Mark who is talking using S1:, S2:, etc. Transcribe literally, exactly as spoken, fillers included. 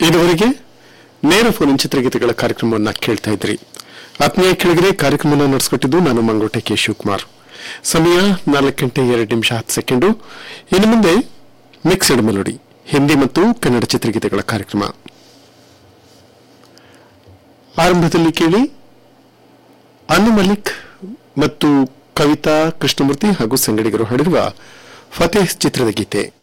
S1: ಇದುವರೆಗೆ ನೇರ ಫೋನ್ ಚಿತ್ರಗೀತೆಗಳ ಕಾರ್ಯಕ್ರಮವನ್ನು ಕೇಳ್ತಾ ಇದ್ರಿ. ಆತ್ಮೀಯ ಕೆಳಗಡೆ ಕಾರ್ಯಕ್ರಮವನ್ನು ನಡೆಸಿಕೊಟ್ಟಿದ್ದು ನಾನು ಮಂಗೋಟೆ ಕೆ ಶಿವಕುಮಾರ್. ಸಮಯ ನಾಲ್ಕು ಗಂಟೆ ಎರಡು ನಿಮಿಷ ಹತ್ತು ಸೆಕೆಂಡು. ಇನ್ನು ಮುಂದೆ ಮಿಕ್ಸ್ಡ್ ಮೆಲೋಡಿ ಹಿಂದಿ ಮತ್ತು ಕನ್ನಡ ಚಿತ್ರಗೀತೆಗಳ ಕಾರ್ಯಕ್ರಮ. ಆರಂಭದಲ್ಲಿ ಕೇಳಿ ಅನು ಮಲಿಕ್ ಮತ್ತು ಕವಿತಾ ಕೃಷ್ಣಮೂರ್ತಿ ಹಾಗೂ ಸಂಗಡಿಗರು ಹಾಡಿರುವ ಫತೇಹ್ ಚಿತ್ರದ ಗೀತೆ.